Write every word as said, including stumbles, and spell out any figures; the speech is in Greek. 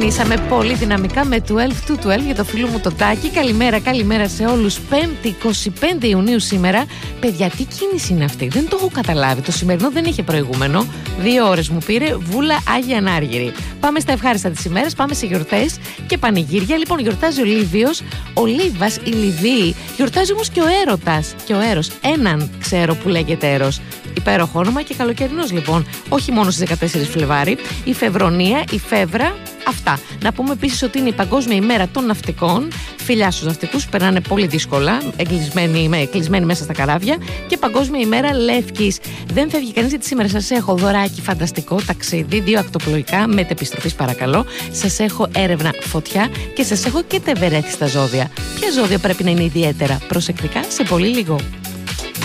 Ξεκινήσαμε πολύ δυναμικά με δώδεκα του δώδεκα για το φίλο μου το Τάκη. Καλημέρα, καλημέρα σε όλους. Πέμπτη, είκοσι πέντε Ιουνίου σήμερα. Παιδιά, τι κίνηση είναι αυτή? Δεν το έχω καταλάβει. Το σημερινό δεν είχε προηγούμενο. Δύο ώρες μου πήρε. Βούλα Άγια Ανάργυρη. Πάμε στα ευχάριστα της ημέρας. Πάμε σε γιορτές και πανηγύρια. Λοιπόν, γιορτάζει ο Λίβιος, ο Λίβας, η Λιβύη. Γιορτάζει όμως και ο Έρωτας και ο Έρος. Έναν ξέρω που λέγεται Έρος. Υπέροχο όνομα και καλοκαιρινός λοιπόν. Όχι μόνο στις δεκατέσσερις Φλεβάρι. Η Φεβρονία, η Φεύρα. Αυτά. Να πούμε επίσης ότι είναι η Παγκόσμια ημέρα των ναυτικών. Φιλιά στους ναυτικούς που περνάνε πολύ δύσκολα, εγκλεισμένοι, κλεισμένοι μέσα στα καράβια. Και Παγκόσμια ημέρα Λεύκης. Δεν φεύγει κανείς γιατί σήμερα σας έχω δωράκι φανταστικό, ταξίδι, δύο ακτοπλοϊκά, μετεπιστροφής παρακαλώ. Σας έχω έρευνα φωτιά και σας έχω και τεβερέθη στα ζώδια. Ποια ζώδια πρέπει να είναι ιδιαίτερα προσεκτικά σε πολύ λίγο?